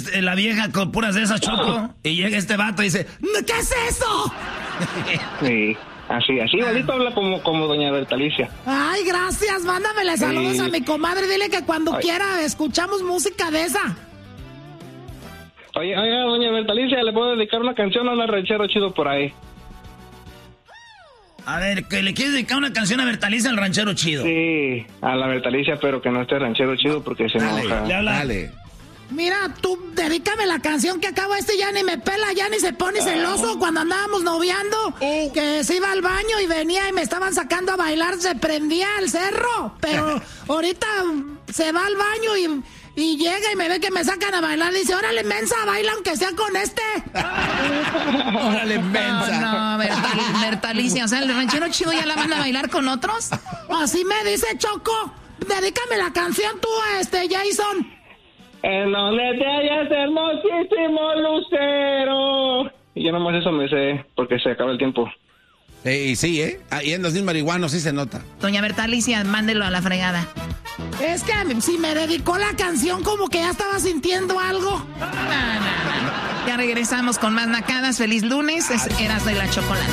la vieja con puras de esas, Choco, y llega este vato y dice, ¿qué es eso? Sí, así, igualito habla como doña Bertalicia. Ay, gracias, mándamele saludos a mi comadre, dile que cuando quiera escuchamos música de esa. Oye, doña Bertalicia, ¿le puedo dedicar una canción a un ranchero chido por ahí? A ver, que le quieres dedicar una canción a Bertalicia, al ranchero chido. Sí, a la Bertalicia, pero que no esté ranchero chido porque se enoja. Dale. Mira, tú dedícame la canción que acabo ya ni me pela, ya ni se pone celoso cuando andábamos noviando, que se iba al baño y venía y me estaban sacando a bailar, se prendía el cerro, pero ahorita se va al baño y llega y me ve que me sacan a bailar y dice, órale, mensa, baila aunque sea con este. Órale, mensa. No, Bertalicia, o sea, el ranchero chido ya la van a bailar con otros. Así me dice Choco, dedícame la canción tú a Jason. En donde te hallas, hermosísimo lucero. Y yo nomás eso me sé, porque se acaba el tiempo. Sí, ahí en 2000 marihuanos sí se nota. Doña Bertalicia, mándelo a la fregada. Es que si me dedicó la canción como que ya estaba sintiendo algo. No. Ya regresamos con más nacadas. Feliz lunes, Erasmo y la Chocolata.